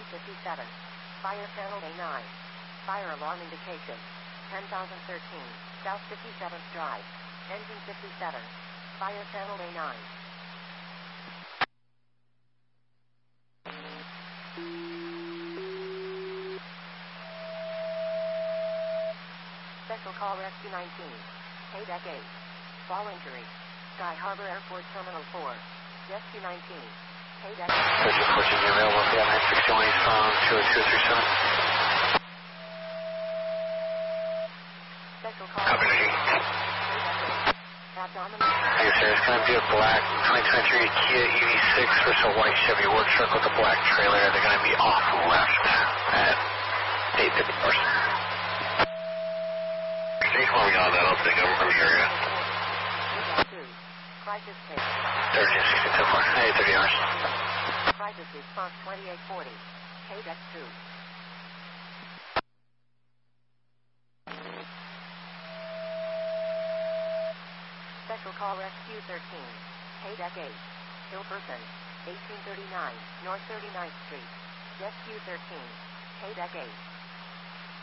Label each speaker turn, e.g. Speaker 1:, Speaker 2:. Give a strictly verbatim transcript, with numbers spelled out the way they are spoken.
Speaker 1: fifty-seven. Fire channel A nine. Fire alarm indication. ten thousand thirteen. South fifty-seventh Drive. Engine fifty-seven. Fire channel A nine. Special call Rescue nineteen. K-Deck eight. Fall injury. Sky Harbor Airport Terminal four. Rescue nineteen. K-Deck eight.
Speaker 2: Rescue fourteen, available for nine sixty-one from two oh two three seven.
Speaker 1: Special call.
Speaker 2: Copy, G.
Speaker 1: Abdominal.
Speaker 2: Hey, sir, it's going to be a black twenty twenty-three Kia E V six versus a white Chevy work truck with a black trailer. They're going to be off left at eight fifty-four. Stay calling on that. I'll take over from the area.
Speaker 1: Crisis case.
Speaker 2: thirteen sixty-two four. Hey, thirty hours.
Speaker 1: Crisis response twenty-eight forty. K-Deck two. Special call Rescue thirteen. K-Deck eight. Hillperson. eighteen thirty-nine North thirty-ninth Street. Rescue thirteen. K-Deck eight.